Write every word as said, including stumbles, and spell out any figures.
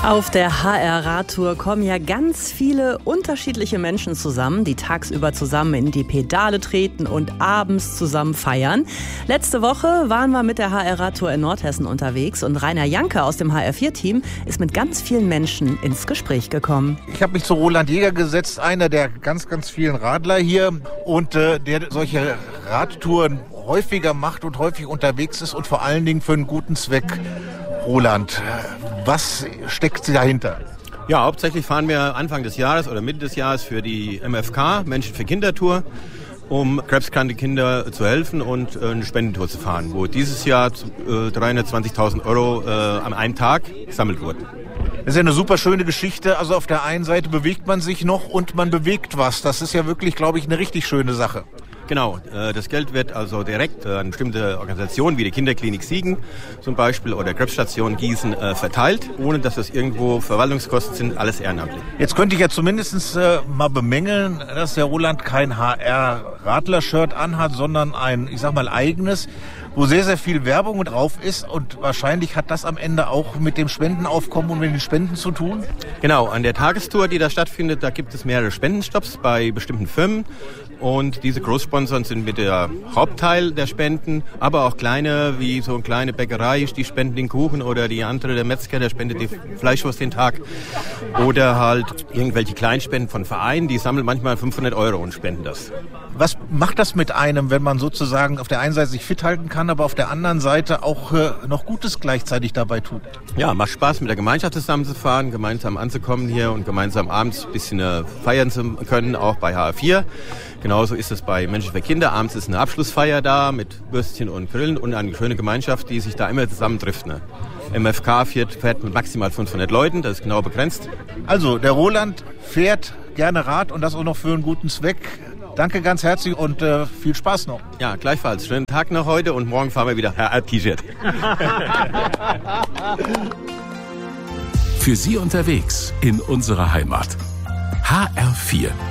Auf der H R-Radtour kommen ja ganz viele unterschiedliche Menschen zusammen, die tagsüber zusammen in die Pedale treten und abends zusammen feiern. Letzte Woche waren wir mit der H R-Radtour in Nordhessen unterwegs und Rainer Janke aus dem H R vier Team ist mit ganz vielen Menschen ins Gespräch gekommen. Ich habe mich zu Roland Jäger gesetzt, einer der ganz, ganz vielen Radler hier und äh, der solche Radtouren häufiger macht und häufig unterwegs ist und vor allen Dingen für einen guten Zweck. Roland, was steckt dahinter? Ja, hauptsächlich fahren wir Anfang des Jahres oder Mitte des Jahres für die M F K, Menschen für Kinder Tour, um krebskranke Kinder zu helfen und eine Spendentour zu fahren, wo dieses Jahr äh, dreihundertzwanzigtausend Euro äh, an einem Tag gesammelt wurden. Das ist ja eine super schöne Geschichte. Also auf der einen Seite bewegt man sich noch und man bewegt was. Das ist ja wirklich, glaube ich, eine richtig schöne Sache. Genau, das Geld wird also direkt an bestimmte Organisationen wie die Kinderklinik Siegen zum Beispiel oder Krebsstation Gießen verteilt, ohne dass das irgendwo Verwaltungskosten sind, alles ehrenamtlich. Jetzt könnte ich ja zumindest mal bemängeln, dass der Roland kein H R-Radler-Shirt anhat, sondern ein, ich sag mal, eigenes, wo sehr, sehr viel Werbung drauf ist und wahrscheinlich hat das am Ende auch mit dem Spendenaufkommen und mit den Spenden zu tun? Genau, an der Tagestour, die da stattfindet, da gibt es mehrere Spendenstopps bei bestimmten Firmen. Und diese Großsponsoren sind mit der Hauptteil der Spenden, aber auch kleine, wie so eine kleine Bäckerei, die spenden den Kuchen oder die andere, der Metzger, der spendet die Fleischwurst den Tag. Oder halt irgendwelche Kleinspenden von Vereinen, die sammeln manchmal fünfhundert Euro und spenden das. Was macht das mit einem, wenn man sozusagen auf der einen Seite sich fit halten kann, aber auf der anderen Seite auch äh, noch Gutes gleichzeitig dabei tut? Ja, macht Spaß, mit der Gemeinschaft zusammenzufahren, gemeinsam anzukommen hier und gemeinsam abends ein bisschen äh, feiern zu können, auch bei H R vier. Genauso ist es bei Menschen für Kinder. Abends ist eine Abschlussfeier da mit Würstchen und Grillen und eine schöne Gemeinschaft, die sich da immer zusammentrifft. Ne? M F K fährt, fährt mit maximal fünfhundert Leuten, das ist genau begrenzt. Also, der Roland fährt gerne Rad und das auch noch für einen guten Zweck. Danke ganz herzlich und äh, viel Spaß noch. Ja, gleichfalls. Schönen Tag noch heute und morgen fahren wir wieder H R-T-Shirt. Für Sie unterwegs in unserer Heimat. H R vier.